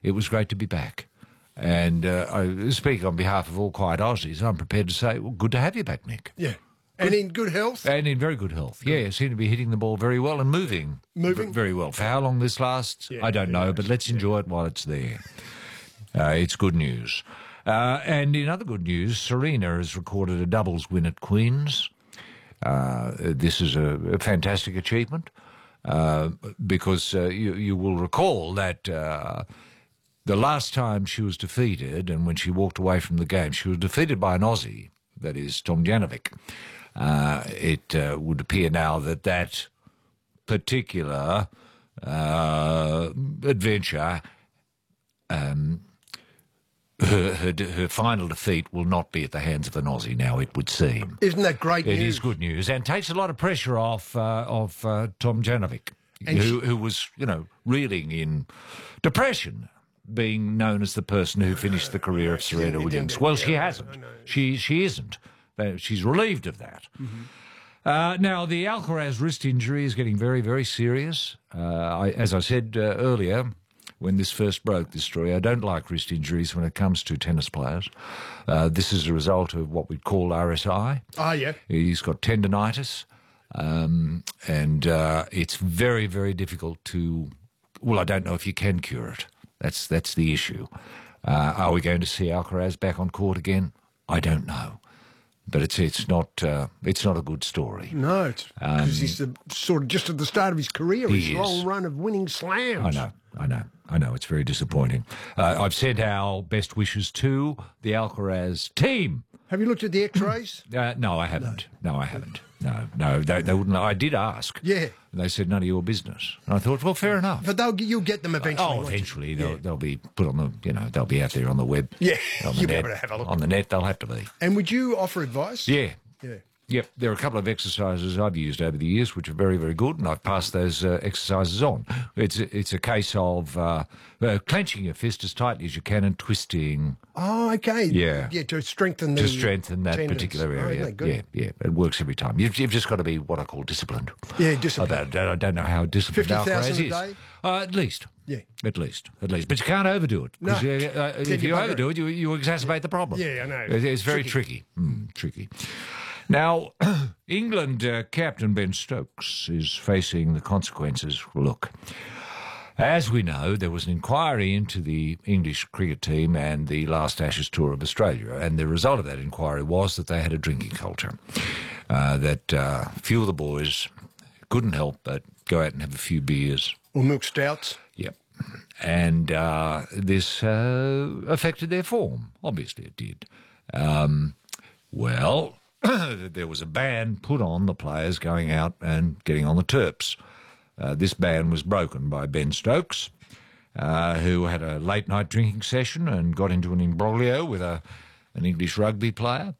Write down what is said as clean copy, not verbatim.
it was great to be back. And I speak on behalf of all quiet Aussies. I'm prepared to say, well, good to have you back, Nick. Yeah. And in good health? And in very good health. Yeah, you seem to be hitting the ball very well and moving. Very well. For how long this lasts, I don't know, but let's enjoy it while it's there. It's good news. And in other good news, Serena has recorded a doubles win at Queen's. This is a fantastic achievement because you will recall that the last time she was defeated, and when she walked away from the game, she was defeated by an Aussie, that is Tomljanovic. It would appear now that particular adventure, her final defeat will not be at the hands of an Aussie now, it would seem. Isn't that great news? It is good news, and takes a lot of pressure off Tomljanovic, who was, reeling in depression, being known as the person who finished the career of Serena Williams. Well, she hasn't. She isn't. She's relieved of that. Mm-hmm. Now, the Alcaraz wrist injury is getting very, very serious. As I said earlier, when this first broke, this story, I don't like wrist injuries when it comes to tennis players. This is a result of what we'd call RSI. Oh, yeah. He's got tendinitis, and it's very, very difficult to... Well, I don't know if you can cure it. That's the issue. Are we going to see Alcaraz back on court again? I don't know. But it's not a good story. No, because he's sort of just at the start of his career, his long run of winning slams. I know. It's very disappointing. I've sent our best wishes to the Alcaraz team. Have you looked at the X-rays? No, I haven't. No, I haven't. No, they wouldn't. I did ask. Yeah. And they said none of your business. And I thought, well, fair enough. But you'll get them eventually. Oh, eventually they'll be put on the. They'll be out there on the web. Yeah. You'll be able to have a look. On the net, they'll have to be. And would you offer advice? Yeah. Yeah. Yep, there are a couple of exercises I've used over the years which are very, very good, and I've passed those exercises on. It's a case of clenching your fist as tightly as you can and twisting. Oh, okay. Yeah. Yeah, to strengthen that tendons. Particular area. Yeah, it works every time. You've just got to be what I call disciplined. Yeah, disciplined. I don't know how disciplined Alcaraz is. 50,000 a day? At least. Yeah. At least. But you can't overdo it. No. If you overdo it, you exacerbate the problem. Yeah, I know. It's very tricky. Tricky. Now, England captain Ben Stokes is facing the consequences. Look, as we know, there was an inquiry into the English cricket team and the last Ashes tour of Australia, and the result of that inquiry was that they had a drinking culture, that few of the boys couldn't help but go out and have a few beers. Or milk stouts. Yep. And this affected their form. Obviously it did. There was a ban put on the players going out and getting on the Terps. This ban was broken by Ben Stokes, who had a late-night drinking session and got into an imbroglio with an English rugby player.